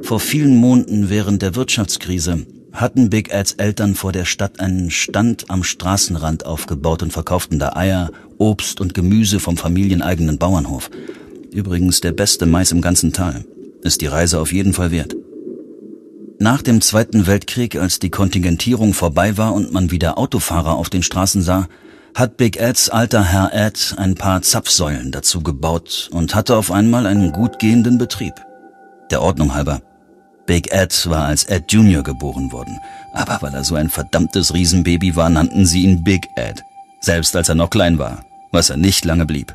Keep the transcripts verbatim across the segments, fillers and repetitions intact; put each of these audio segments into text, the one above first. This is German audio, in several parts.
Vor vielen Monaten während der Wirtschaftskrise hatten Big Eds Eltern vor der Stadt einen Stand am Straßenrand aufgebaut und verkauften da Eier, Obst und Gemüse vom familieneigenen Bauernhof. Übrigens der beste Mais im ganzen Tal. Ist die Reise auf jeden Fall wert. Nach dem Zweiten Weltkrieg, als die Kontingentierung vorbei war und man wieder Autofahrer auf den Straßen sah, hat Big Eds alter Herr Ed ein paar Zapfsäulen dazu gebaut und hatte auf einmal einen gut gehenden Betrieb. Der Ordnung halber. Big Ed war als Ed Junior geboren worden, aber weil er so ein verdammtes Riesenbaby war, nannten sie ihn Big Ed, selbst als er noch klein war, was er nicht lange blieb.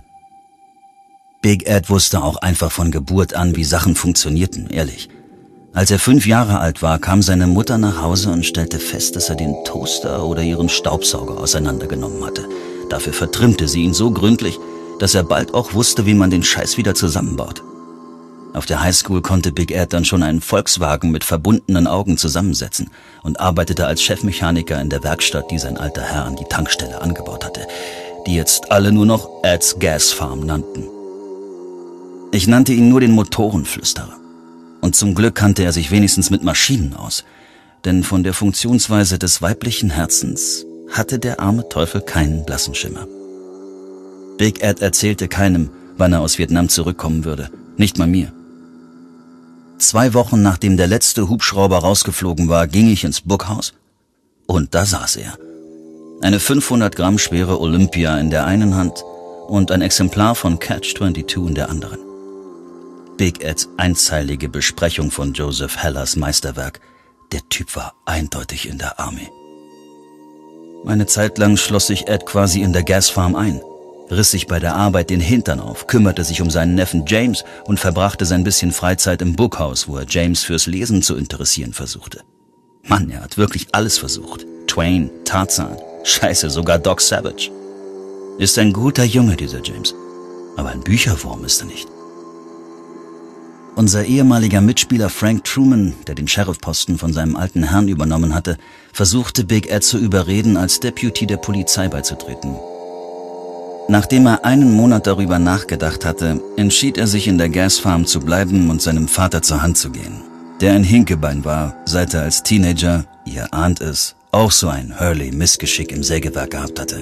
Big Ed wusste auch einfach von Geburt an, wie Sachen funktionierten, ehrlich. Als er fünf Jahre alt war, kam seine Mutter nach Hause und stellte fest, dass er den Toaster oder ihren Staubsauger auseinandergenommen hatte. Dafür vertrimmte sie ihn so gründlich, dass er bald auch wusste, wie man den Scheiß wieder zusammenbaut. Auf der Highschool konnte Big Ed dann schon einen Volkswagen mit verbundenen Augen zusammensetzen und arbeitete als Chefmechaniker in der Werkstatt, die sein alter Herr an die Tankstelle angebaut hatte, die jetzt alle nur noch Ed's Gas Farm nannten. Ich nannte ihn nur den Motorenflüsterer. Und zum Glück kannte er sich wenigstens mit Maschinen aus, denn von der Funktionsweise des weiblichen Herzens hatte der arme Teufel keinen blassen Schimmer. Big Ed erzählte keinem, wann er aus Vietnam zurückkommen würde, nicht mal mir. Zwei Wochen nachdem der letzte Hubschrauber rausgeflogen war, ging ich ins Burghaus und da saß er. Eine fünfhundert Gramm schwere Olympia in der einen Hand und ein Exemplar von Catch zweiundzwanzig in der anderen. Big Eds einzeilige Besprechung von Joseph Hellers Meisterwerk. Der Typ war eindeutig in der Army. Eine Zeit lang schloss sich Ed quasi in der Gasfarm ein, riss sich bei der Arbeit den Hintern auf, kümmerte sich um seinen Neffen James und verbrachte sein bisschen Freizeit im Burghaus, wo er James fürs Lesen zu interessieren versuchte. Mann, er hat wirklich alles versucht. Twain, Tarzan, scheiße, sogar Doc Savage. Ist ein guter Junge, dieser James. Aber ein Bücherwurm ist er nicht. Unser ehemaliger Mitspieler Frank Truman, der den Sheriffposten von seinem alten Herrn übernommen hatte, versuchte Big Ed zu überreden, als Deputy der Polizei beizutreten. Nachdem er einen Monat darüber nachgedacht hatte, entschied er sich in der Gasfarm zu bleiben und seinem Vater zur Hand zu gehen, der ein Hinkebein war, seit er als Teenager, ihr ahnt es, auch so ein Hurley-Missgeschick im Sägewerk gehabt hatte.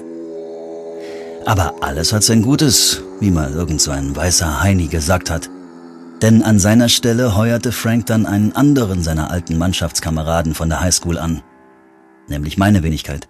Aber alles hat sein Gutes, wie mal irgend so ein weißer Heini gesagt hat. Denn an seiner Stelle heuerte Frank dann einen anderen seiner alten Mannschaftskameraden von der Highschool an. Nämlich meine Wenigkeit.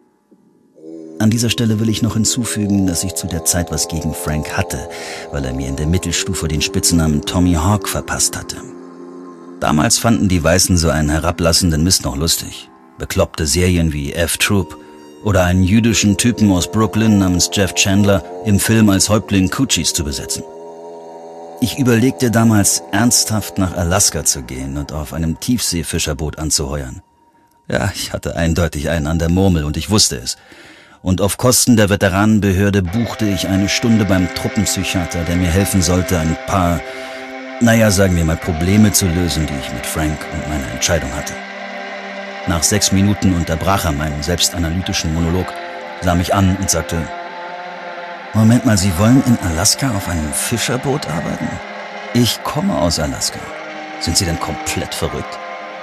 An dieser Stelle will ich noch hinzufügen, dass ich zu der Zeit was gegen Frank hatte, weil er mir in der Mittelstufe den Spitznamen Tommy Hawk verpasst hatte. Damals fanden die Weißen so einen herablassenden Mist noch lustig. Bekloppte Serien wie F-Troop oder einen jüdischen Typen aus Brooklyn namens Jeff Chandler im Film als Häuptling Cochise zu besetzen. Ich überlegte damals ernsthaft nach Alaska zu gehen und auf einem Tiefseefischerboot anzuheuern. Ja, ich hatte eindeutig einen an der Murmel und ich wusste es. Und auf Kosten der Veteranenbehörde buchte ich eine Stunde beim Truppenpsychiater, der mir helfen sollte, ein paar, naja, sagen wir mal, Probleme zu lösen, die ich mit Frank und meiner Entscheidung hatte. Nach sechs Minuten unterbrach er meinen selbstanalytischen Monolog, sah mich an und sagte: Moment mal, Sie wollen in Alaska auf einem Fischerboot arbeiten? Ich komme aus Alaska. Sind Sie denn komplett verrückt?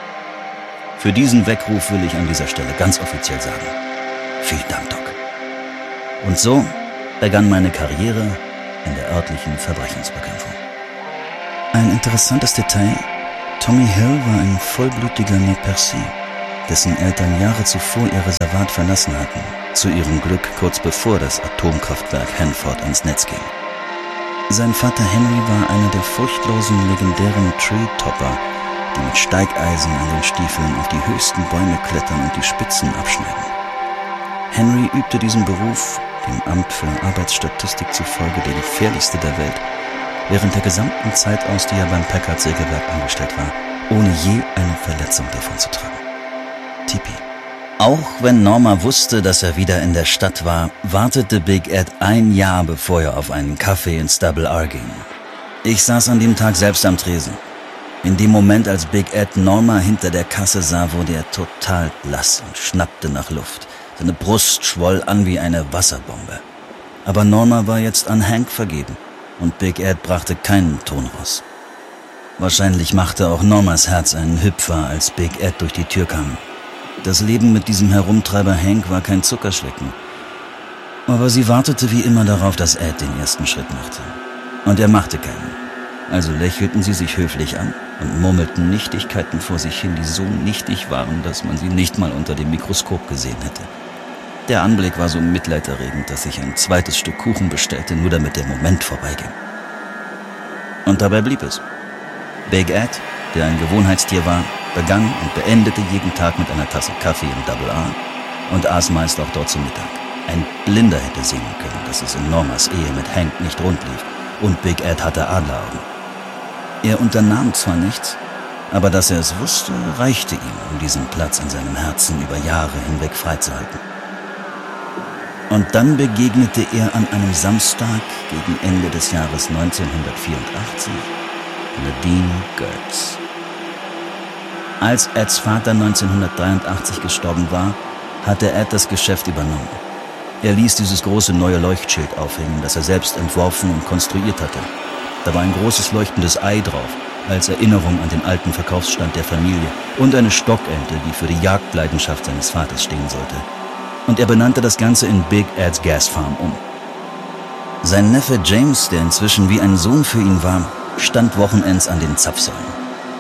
Für diesen Weckruf will ich an dieser Stelle ganz offiziell sagen: Vielen Dank, Doc. Und so begann meine Karriere in der örtlichen Verbrechensbekämpfung. Ein interessantes Detail: Tommy Hill war ein vollblutiger Nez-Percé, dessen Eltern Jahre zuvor ihr Reservat verlassen hatten, zu ihrem Glück kurz bevor das Atomkraftwerk Hanford ans Netz ging. Sein Vater Henry war einer der furchtlosen, legendären Tree-Topper, die mit Steigeisen an den Stiefeln auf die höchsten Bäume klettern und die Spitzen abschneiden. Henry übte diesen Beruf, dem Amt für Arbeitsstatistik zufolge der gefährlichste der Welt, während der gesamten Zeit aus, die er beim Packard-Sägewerk angestellt war, ohne je eine Verletzung davon zu tragen. Tipi. Auch wenn Norma wusste, dass er wieder in der Stadt war, wartete Big Ed ein Jahr, bevor er auf einen Kaffee ins Double R ging. Ich saß an dem Tag selbst am Tresen. In dem Moment, als Big Ed Norma hinter der Kasse sah, wurde er total blass und schnappte nach Luft. Seine Brust schwoll an wie eine Wasserbombe. Aber Norma war jetzt an Hank vergeben und Big Ed brachte keinen Ton raus. Wahrscheinlich machte auch Normas Herz einen Hüpfer, als Big Ed durch die Tür kam. Das Leben mit diesem Herumtreiber Hank war kein Zuckerschlecken. Aber sie wartete wie immer darauf, dass Ed den ersten Schritt machte. Und er machte keinen. Also lächelten sie sich höflich an und murmelten Nichtigkeiten vor sich hin, die so nichtig waren, dass man sie nicht mal unter dem Mikroskop gesehen hätte. Der Anblick war so mitleiderregend, dass ich ein zweites Stück Kuchen bestellte, nur damit der Moment vorbeiging. Und dabei blieb es. Big Ed, der ein Gewohnheitstier war, begann und beendete jeden Tag mit einer Tasse Kaffee im Double R und aß meist auch dort zu Mittag. Ein Blinder hätte sehen können, dass es in Normas Ehe mit Hank nicht rund lief, und Big Ed hatte Adleraugen. Er unternahm zwar nichts, aber dass er es wusste, reichte ihm, um diesen Platz in seinem Herzen über Jahre hinweg freizuhalten. Und dann begegnete er an einem Samstag gegen Ende des Jahres neunzehnhundertvierundachtzig Nadine Gertz. Als Eds Vater neunzehnhundertdreiundachtzig gestorben war, hatte Ed das Geschäft übernommen. Er ließ dieses große neue Leuchtschild aufhängen, das er selbst entworfen und konstruiert hatte. Da war ein großes leuchtendes Ei drauf, als Erinnerung an den alten Verkaufsstand der Familie, und eine Stockente, die für die Jagdleidenschaft seines Vaters stehen sollte. Und er benannte das Ganze in Big Ed's Gas Farm um. Sein Neffe James, der inzwischen wie ein Sohn für ihn war, stand wochenends an den Zapfsäulen.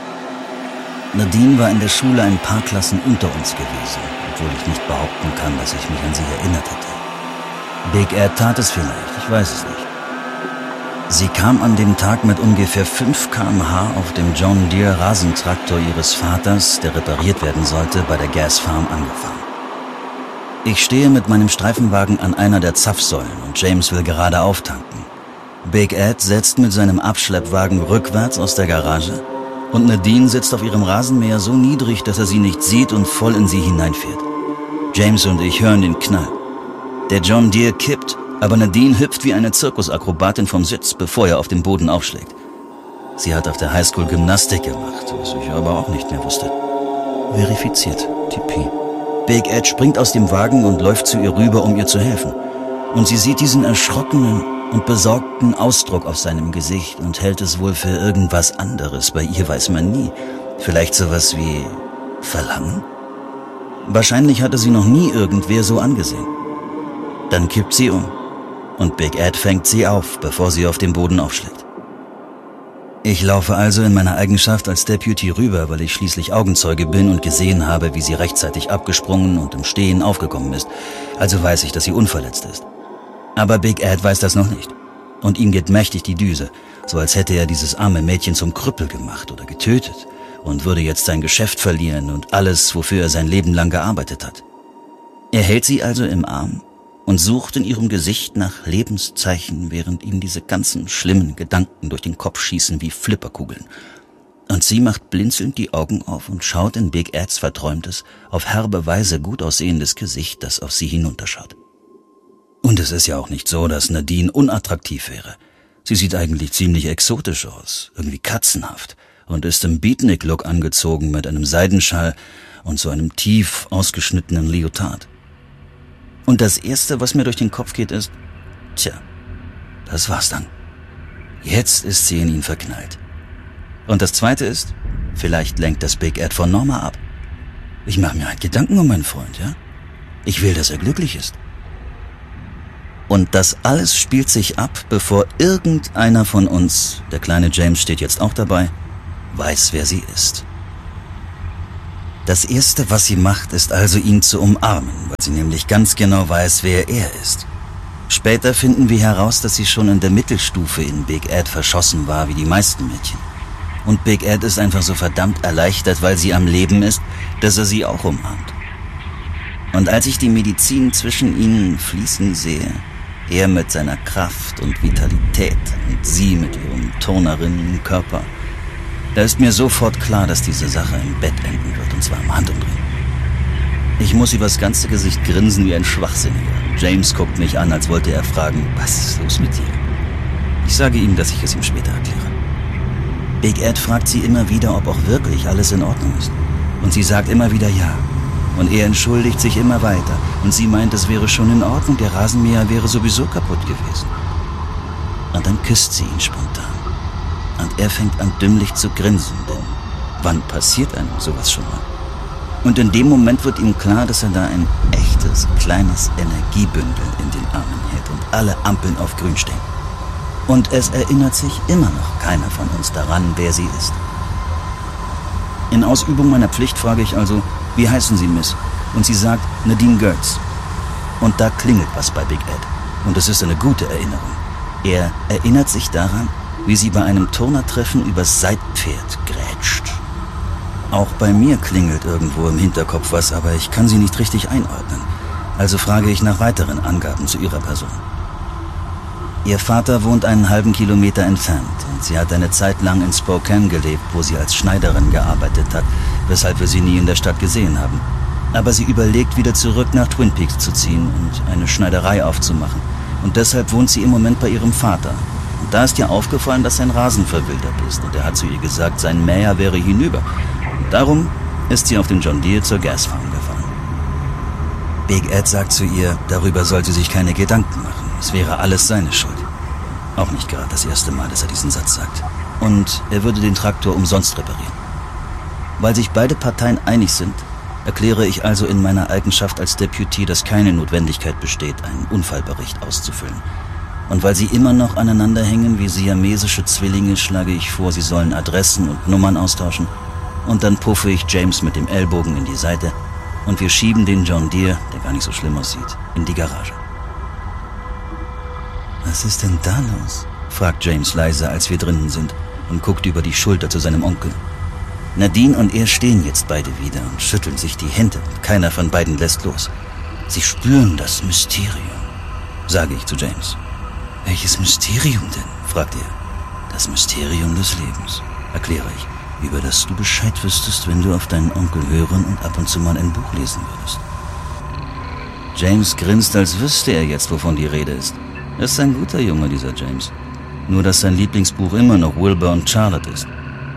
Nadine war in der Schule ein paar Klassen unter uns gewesen, obwohl ich nicht behaupten kann, dass ich mich an sie erinnert hätte. Big Ed tat es vielleicht, ich weiß es nicht. Sie kam an dem Tag mit ungefähr fünf Kilometer pro Stunde auf dem John Deere Rasentraktor ihres Vaters, der repariert werden sollte, bei der Gas Farm angefahren. Ich stehe mit meinem Streifenwagen an einer der Zapfsäulen und James will gerade auftanken. Big Ed setzt mit seinem Abschleppwagen rückwärts aus der Garage und Nadine sitzt auf ihrem Rasenmäher so niedrig, dass er sie nicht sieht und voll in sie hineinfährt. James und ich hören den Knall. Der John Deere kippt, aber Nadine hüpft wie eine Zirkusakrobatin vom Sitz, bevor er auf dem Boden aufschlägt. Sie hat auf der Highschool Gymnastik gemacht, was ich aber auch nicht mehr wusste. Verifiziert, Tipi. Big Ed springt aus dem Wagen und läuft zu ihr rüber, um ihr zu helfen. Und sie sieht diesen erschrockenen und besorgten Ausdruck auf seinem Gesicht und hält es wohl für irgendwas anderes. Bei ihr weiß man nie. Vielleicht sowas wie Verlangen? Wahrscheinlich hatte sie noch nie irgendwer so angesehen. Dann kippt sie um und Big Ed fängt sie auf, bevor sie auf dem Boden aufschlägt. Ich laufe also in meiner Eigenschaft als Deputy rüber, weil ich schließlich Augenzeuge bin und gesehen habe, wie sie rechtzeitig abgesprungen und im Stehen aufgekommen ist. Also weiß ich, dass sie unverletzt ist. Aber Big Ed weiß das noch nicht. Und ihm geht mächtig die Düse, so als hätte er dieses arme Mädchen zum Krüppel gemacht oder getötet und würde jetzt sein Geschäft verlieren und alles, wofür er sein Leben lang gearbeitet hat. Er hält sie also im Arm und sucht in ihrem Gesicht nach Lebenszeichen, während ihm diese ganzen schlimmen Gedanken durch den Kopf schießen wie Flipperkugeln. Und sie macht blinzelnd die Augen auf und schaut in Big Eds verträumtes, auf herbe Weise gut aussehendes Gesicht, das auf sie hinunterschaut. Und es ist ja auch nicht so, dass Nadine unattraktiv wäre. Sie sieht eigentlich ziemlich exotisch aus, irgendwie katzenhaft, und ist im Beatnik-Look angezogen mit einem Seidenschal und so einem tief ausgeschnittenen Leotard. Und das Erste, was mir durch den Kopf geht, ist, tja, das war's dann. Jetzt ist sie in ihn verknallt. Und das Zweite ist, vielleicht lenkt das Big Ed von Norma ab. Ich mache mir halt Gedanken um meinen Freund, ja? Ich will, dass er glücklich ist. Und das alles spielt sich ab, bevor irgendeiner von uns, der kleine James steht jetzt auch dabei, weiß, wer sie ist. Das Erste, was sie macht, ist also, ihn zu umarmen, weil sie nämlich ganz genau weiß, wer er ist. Später finden wir heraus, dass sie schon in der Mittelstufe in Big Ed verschossen war, wie die meisten Mädchen. Und Big Ed ist einfach so verdammt erleichtert, weil sie am Leben ist, dass er sie auch umarmt. Und als ich die Medizin zwischen ihnen fließen sehe, er mit seiner Kraft und Vitalität und sie mit ihrem Turnerinnenkörper, da ist mir sofort klar, dass diese Sache im Bett enden wird, und zwar im Handumdrehen. Ich muss übers ganze Gesicht grinsen wie ein Schwachsinniger. James guckt mich an, als wollte er fragen, was ist los mit dir? Ich sage ihm, dass ich es ihm später erkläre. Big Ed fragt sie immer wieder, ob auch wirklich alles in Ordnung ist. Und sie sagt immer wieder ja. Und er entschuldigt sich immer weiter. Und sie meint, es wäre schon in Ordnung, der Rasenmäher wäre sowieso kaputt gewesen. Und dann küsst sie ihn spontan. und er fängt an dümmlich zu grinsen, denn wann passiert einem sowas schon mal? Und in dem Moment wird ihm klar, dass er da ein echtes, kleines Energiebündel in den Armen hält und alle Ampeln auf grün stehen. Und es erinnert sich immer noch keiner von uns daran, wer sie ist. In Ausübung meiner Pflicht frage ich also, wie heißen Sie, Miss? Und sie sagt, Nadine Gertz. Und da klingelt was bei Big Ed. Und es ist eine gute Erinnerung. Er erinnert sich daran, wie sie bei einem Turnertreffen übers Seitpferd grätscht. Auch bei mir klingelt irgendwo im Hinterkopf was, aber ich kann sie nicht richtig einordnen. Also frage ich nach weiteren Angaben zu ihrer Person. Ihr Vater wohnt einen halben Kilometer entfernt und sie hat eine Zeit lang in Spokane gelebt, wo sie als Schneiderin gearbeitet hat, weshalb wir sie nie in der Stadt gesehen haben. Aber sie überlegt, wieder zurück nach Twin Peaks zu ziehen und eine Schneiderei aufzumachen. Und deshalb wohnt sie im Moment bei ihrem Vater. Und da ist ihr aufgefallen, dass sein Rasen verwildert ist. Und er hat zu ihr gesagt, sein Mäher wäre hinüber. Und darum ist sie auf den John Deere zur Gasfarm gefahren. Big Ed sagt zu ihr, darüber soll sie sich keine Gedanken machen. Es wäre alles seine Schuld. Auch nicht gerade das erste Mal, dass er diesen Satz sagt. Und er würde den Traktor umsonst reparieren. Weil sich beide Parteien einig sind, erkläre ich also in meiner Eigenschaft als Deputy, dass keine Notwendigkeit besteht, einen Unfallbericht auszufüllen. Und weil sie immer noch aneinander hängen wie siamesische Zwillinge, schlage ich vor, sie sollen Adressen und Nummern austauschen. Und dann puffe ich James mit dem Ellbogen in die Seite und wir schieben den John Deere, der gar nicht so schlimm aussieht, in die Garage. »Was ist denn da los?« fragt James leise, als wir drinnen sind und guckt über die Schulter zu seinem Onkel. Nadine und er stehen jetzt beide wieder und schütteln sich die Hände und keiner von beiden lässt los. Sie spüren das Mysterium, sage ich zu James. »Welches Mysterium denn?« fragt er. »Das Mysterium des Lebens«, erkläre ich, »über das du Bescheid wüsstest, wenn du auf deinen Onkel hören und ab und zu mal ein Buch lesen würdest.« James grinst, als wüsste er jetzt, wovon die Rede ist. Er ist ein guter Junge, dieser James. Nur, dass sein Lieblingsbuch immer noch Wilbur und Charlotte ist.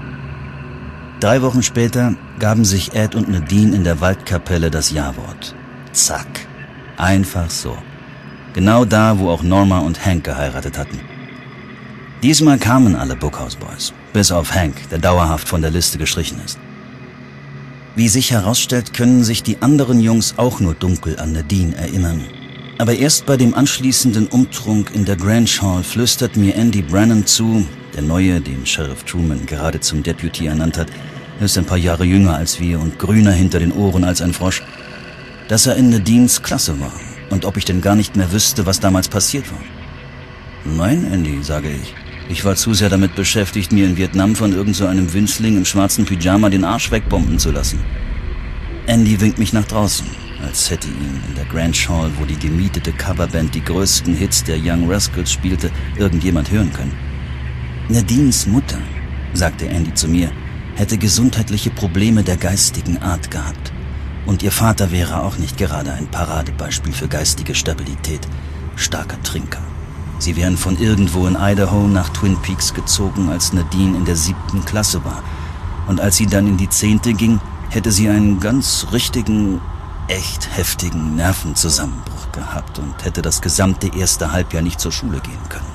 Drei Wochen später gaben sich Ed und Nadine in der Waldkapelle das Ja-Wort. Zack. Einfach so. Genau da, wo auch Norma und Hank geheiratet hatten. Diesmal kamen alle Bookhouse Boys, bis auf Hank, der dauerhaft von der Liste gestrichen ist. Wie sich herausstellt, können sich die anderen Jungs auch nur dunkel an Nadine erinnern. Aber erst bei dem anschließenden Umtrunk in der Grange Hall flüstert mir Andy Brennan zu, der Neue, den Sheriff Truman gerade zum Deputy ernannt hat, ist ein paar Jahre jünger als wir und grüner hinter den Ohren als ein Frosch, dass er in Nadines Klasse war und ob ich denn gar nicht mehr wüsste, was damals passiert war. Nein, Andy, sage ich. Ich war zu sehr damit beschäftigt, mir in Vietnam von irgend so einem Winzling im schwarzen Pyjama den Arsch wegbomben zu lassen. Andy winkt mich nach draußen, als hätte ihn in der Grange Hall, wo die gemietete Coverband die größten Hits der Young Rascals spielte, irgendjemand hören können. Nadines Mutter, sagte Andy zu mir, hätte gesundheitliche Probleme der geistigen Art gehabt. Und ihr Vater wäre auch nicht gerade ein Paradebeispiel für geistige Stabilität, starker Trinker. Sie wären von irgendwo in Idaho nach Twin Peaks gezogen, als Nadine in der siebten Klasse war. Und als sie dann in die zehnte ging, hätte sie einen ganz richtigen, echt heftigen Nervenzusammenbruch gehabt und hätte das gesamte erste Halbjahr nicht zur Schule gehen können.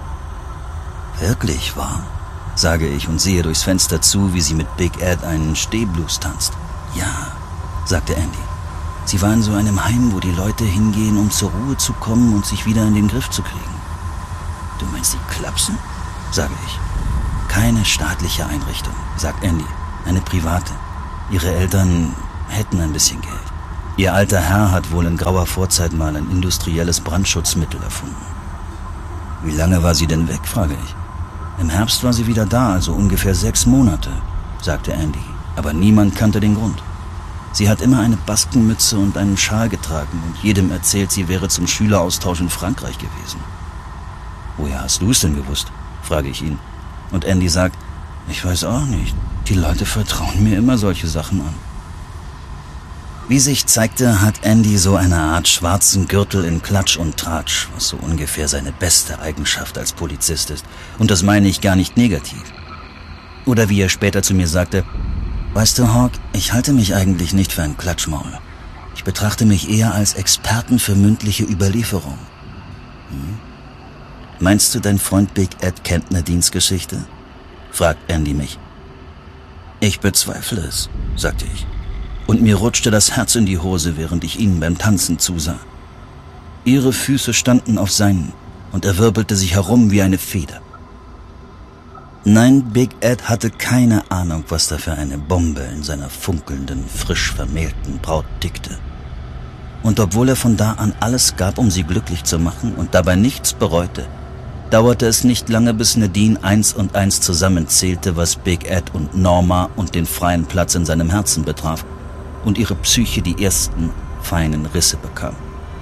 Wirklich wahr, sage ich und sehe durchs Fenster zu, wie sie mit Big Ed einen Stehblues tanzt. Ja, sagte Andy. Sie war in so einem Heim, wo die Leute hingehen, um zur Ruhe zu kommen und sich wieder in den Griff zu kriegen. Du meinst die Klapsen? Sage ich. Keine staatliche Einrichtung, sagt Andy. Eine private. Ihre Eltern hätten ein bisschen Geld. Ihr alter Herr hat wohl in grauer Vorzeit mal ein industrielles Brandschutzmittel erfunden. Wie lange war sie denn weg, frage ich. Im Herbst war sie wieder da, also ungefähr sechs Monate, sagte Andy. Aber niemand kannte den Grund. Sie hat immer eine Baskenmütze und einen Schal getragen und jedem erzählt, sie wäre zum Schüleraustausch in Frankreich gewesen. Woher hast du es denn gewusst? Frage ich ihn. Und Andy sagt, ich weiß auch nicht. Die Leute vertrauen mir immer solche Sachen an. Wie sich zeigte, hat Andy so eine Art schwarzen Gürtel in Klatsch und Tratsch, was so ungefähr seine beste Eigenschaft als Polizist ist. Und das meine ich gar nicht negativ. Oder wie er später zu mir sagte, weißt du, Hawk, ich halte mich eigentlich nicht für ein Klatschmaul. Ich betrachte mich eher als Experten für mündliche Überlieferung. Hm? Meinst du, dein Freund Big Ed kennt Nadines Geschichte? fragt Andy mich. Ich bezweifle es, sagte ich. Und mir rutschte das Herz in die Hose, während ich ihnen beim Tanzen zusah. Ihre Füße standen auf seinen und er wirbelte sich herum wie eine Feder. Nein, Big Ed hatte keine Ahnung, was da für eine Bombe in seiner funkelnden, frisch vermählten Braut tickte. Und obwohl er von da an alles gab, um sie glücklich zu machen und dabei nichts bereute, dauerte es nicht lange, bis Nadine eins und eins zusammenzählte, was Big Ed und Norma und den freien Platz in seinem Herzen betraf und ihre Psyche die ersten feinen Risse bekam.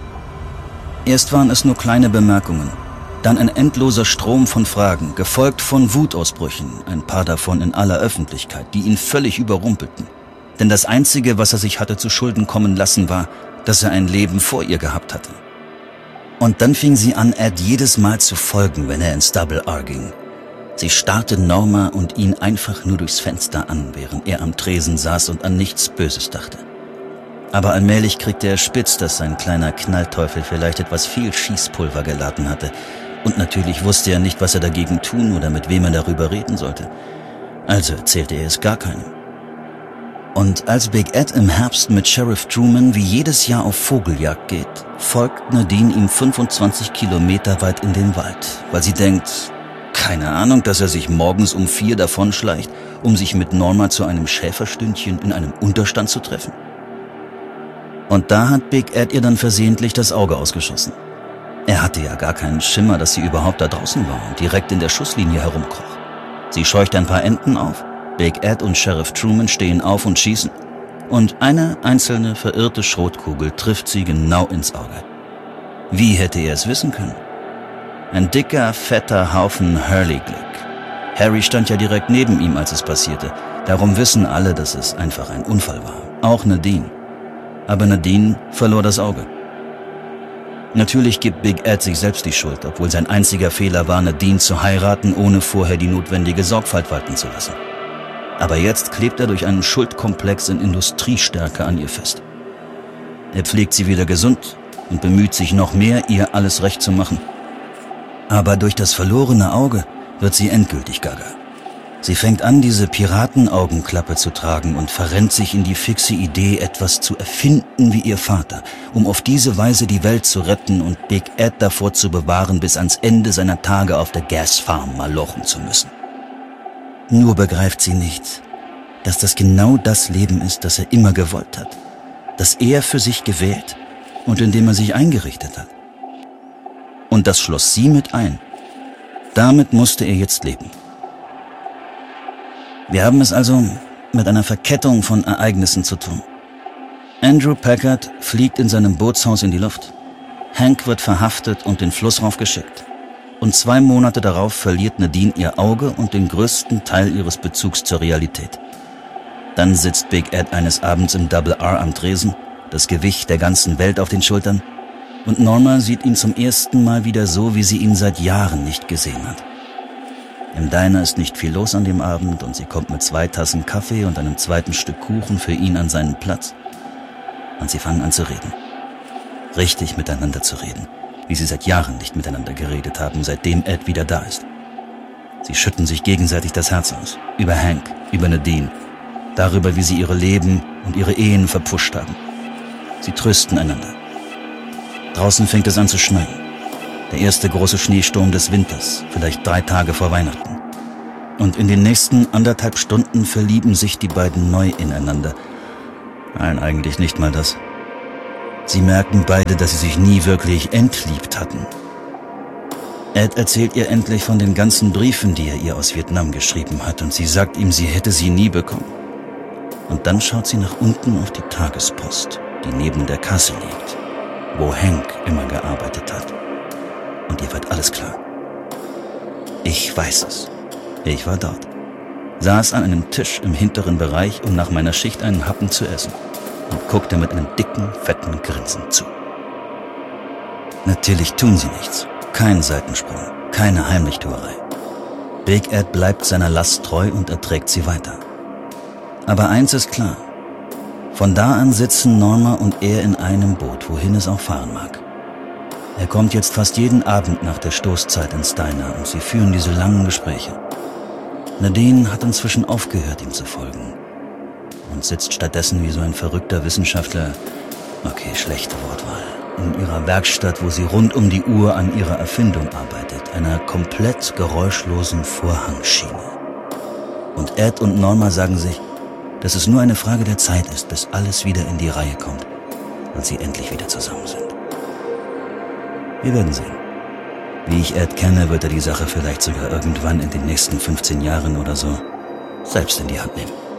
Erst waren es nur kleine Bemerkungen, dann ein endloser Strom von Fragen, gefolgt von Wutausbrüchen, ein paar davon in aller Öffentlichkeit, die ihn völlig überrumpelten. Denn das Einzige, was er sich hatte zu Schulden kommen lassen, war, dass er ein Leben vor ihr gehabt hatte. Und dann fing sie an, Ed jedes Mal zu folgen, wenn er ins Double R ging. Sie starrte Norma und ihn einfach nur durchs Fenster an, während er am Tresen saß und an nichts Böses dachte. Aber allmählich kriegte er spitz, dass sein kleiner Knallteufel vielleicht etwas viel Schießpulver geladen hatte. Und natürlich wusste er nicht, was er dagegen tun oder mit wem er darüber reden sollte. Also erzählte er es gar keinem. Und als Big Ed im Herbst mit Sheriff Truman wie jedes Jahr auf Vogeljagd geht, folgt Nadine ihm fünfundzwanzig Kilometer weit in den Wald, weil sie denkt, keine Ahnung, dass er sich morgens um vier davonschleicht, um sich mit Norma zu einem Schäferstündchen in einem Unterstand zu treffen. Und da hat Big Ed ihr dann versehentlich das Auge ausgeschossen. Er hatte ja gar keinen Schimmer, dass sie überhaupt da draußen war und direkt in der Schusslinie herumkroch. Sie scheucht ein paar Enten auf, Big Ed und Sheriff Truman stehen auf und schießen und eine einzelne verirrte Schrotkugel trifft sie genau ins Auge. Wie hätte er es wissen können? Ein dicker, fetter Haufen Hurley-Glück. Harry stand ja direkt neben ihm, als es passierte. Darum wissen alle, dass es einfach ein Unfall war. Auch Nadine. Aber Nadine verlor das Auge. Natürlich gibt Big Ed sich selbst die Schuld, obwohl sein einziger Fehler war, Nadine zu heiraten, ohne vorher die notwendige Sorgfalt walten zu lassen. Aber jetzt klebt er durch einen Schuldkomplex in Industriestärke an ihr fest. Er pflegt sie wieder gesund und bemüht sich noch mehr, ihr alles recht zu machen. Aber durch das verlorene Auge wird sie endgültig gaga. Sie fängt an, diese Piratenaugenklappe zu tragen und verrennt sich in die fixe Idee, etwas zu erfinden wie ihr Vater, um auf diese Weise die Welt zu retten und Big Ed davor zu bewahren, bis ans Ende seiner Tage auf der Gasfarm malochen zu müssen. Nur begreift sie nicht, dass das genau das Leben ist, das er immer gewollt hat, das er für sich gewählt und in dem er sich eingerichtet hat. Und das schloss sie mit ein. Damit musste er jetzt leben. Wir haben es also mit einer Verkettung von Ereignissen zu tun. Andrew Packard fliegt in seinem Bootshaus in die Luft. Hank wird verhaftet und den Fluss raufgeschickt. Und zwei Monate darauf verliert Nadine ihr Auge und den größten Teil ihres Bezugs zur Realität. Dann sitzt Big Ed eines Abends im Double R am Tresen, das Gewicht der ganzen Welt auf den Schultern, und Norma sieht ihn zum ersten Mal wieder so, wie sie ihn seit Jahren nicht gesehen hat. Im Diner ist nicht viel los an dem Abend und sie kommt mit zwei Tassen Kaffee und einem zweiten Stück Kuchen für ihn an seinen Platz. Und sie fangen an zu reden. Richtig miteinander zu reden, wie sie seit Jahren nicht miteinander geredet haben, seitdem Ed wieder da ist. Sie schütten sich gegenseitig das Herz aus. Über Hank, über Nadine, darüber, wie sie ihre Leben und ihre Ehen verpfuscht haben. Sie trösten einander. Draußen fängt es an zu schneien. Der erste große Schneesturm des Winters, vielleicht drei Tage vor Weihnachten. Und in den nächsten anderthalb Stunden verlieben sich die beiden neu ineinander. Nein, eigentlich nicht mal das. Sie merken beide, dass sie sich nie wirklich entliebt hatten. Ed erzählt ihr endlich von den ganzen Briefen, die er ihr aus Vietnam geschrieben hat, und sie sagt ihm, sie hätte sie nie bekommen. Und dann schaut sie nach unten auf die Tagespost, die neben der Kasse liegt, wo Hank immer gearbeitet hat. Und ihr wird alles klar. Ich weiß es. Ich war dort. Saß an einem Tisch im hinteren Bereich, um nach meiner Schicht einen Happen zu essen und guckte mit einem dicken, fetten Grinsen zu. Natürlich tun sie nichts. Kein Seitensprung, keine Heimlichtuerei. Big Ed bleibt seiner Last treu und erträgt sie weiter. Aber eins ist klar. Von da an sitzen Norma und er in einem Boot, wohin es auch fahren mag. Er kommt jetzt fast jeden Abend nach der Stoßzeit ins Diner und sie führen diese langen Gespräche. Nadine hat inzwischen aufgehört, ihm zu folgen und sitzt stattdessen wie so ein verrückter Wissenschaftler, okay, schlechte Wortwahl, in ihrer Werkstatt, wo sie rund um die Uhr an ihrer Erfindung arbeitet, einer komplett geräuschlosen Vorhangschiene. Und Ed und Norma sagen sich, dass es nur eine Frage der Zeit ist, bis alles wieder in die Reihe kommt und sie endlich wieder zusammen sind. Wir werden sehen. Wie ich Ed kenne, wird er die Sache vielleicht sogar irgendwann in den nächsten fünfzehn Jahren oder so selbst in die Hand nehmen.